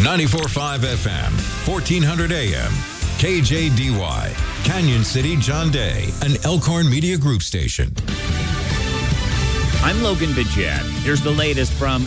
94.5 FM, 1400 AM, KJDY, Canyon City, John Day, an Elkhorn Media Group station. I'm Logan Bidget. Here's the latest from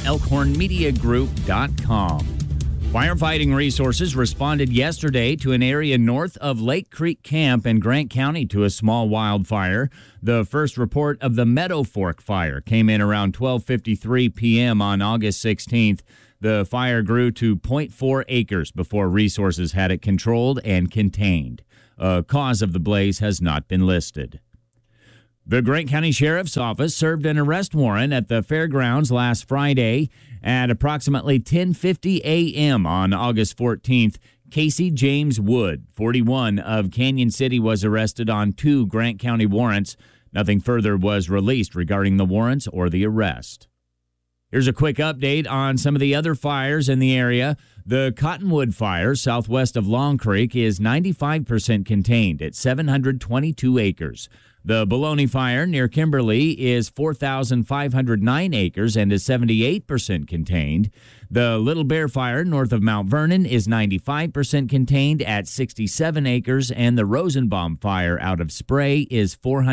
ElkhornMediaGroup.com. Firefighting resources responded yesterday to an area north of Lake Creek Camp in Grant County to a small wildfire. The first report of the Meadow Fork fire came in around 12:53 p.m. on August 16th. The fire grew to 0.4 acres before resources had it controlled and contained. A cause of the blaze has not been listed. The Grant County Sheriff's Office served an arrest warrant at the fairgrounds last Friday at approximately 10:50 a.m. on August 14th. Casey James Wood, 41, of Canyon City, was arrested on 2 Grant County warrants. Nothing further was released regarding the warrants or the arrest. Here's a quick update on some of the other fires in the area. The Cottonwood Fire, southwest of Long Creek, is 95% contained at 722 acres. The Baloney Fire near Kimberly is 4,509 acres and is 78% contained. The Little Bear Fire north of Mount Vernon is 95% contained at 67 acres, and the Rosenbaum Fire out of Spray is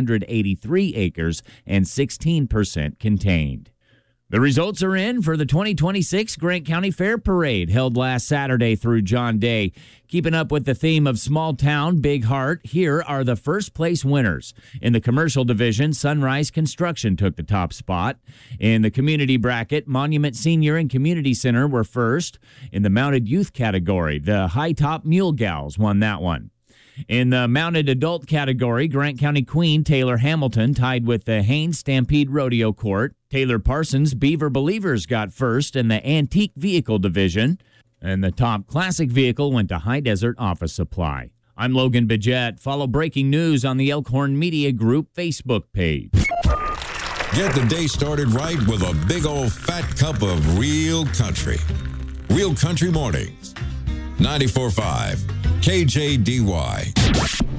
483 acres and 16% contained. The results are in for the 2026 Grant County Fair Parade held last Saturday through John Day. Keeping up with the theme of small town, big heart, here are the first place winners. In the commercial division, Sunrise Construction took the top spot. In the community bracket, Monument Senior and Community Center were first. In the mounted youth category, the High Top Mule Gals won that one. In the mounted adult category, Grant County Queen Taylor Hamilton tied with the Haines Stampede Rodeo Court. Taylor Parsons Beaver Believers got first in the antique vehicle division. And the top classic vehicle went to High Desert Office Supply. I'm Logan Bidget. Follow breaking news on the Elkhorn Media Group Facebook page. Get the day started right with a big old fat cup of real country. Real Country Mornings. 94.5 KJDY.